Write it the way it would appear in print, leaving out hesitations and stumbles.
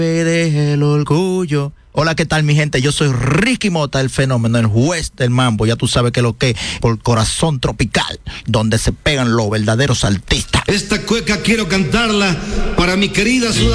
Eres el orgullo. Hola, ¿qué tal mi gente? Yo soy Ricky Mota, el fenómeno, el juez del mambo. Ya tú sabes que lo que por Corazón Tropical, donde se pegan los verdaderos artistas. Esta cueca quiero cantarla para mi querida ciudad.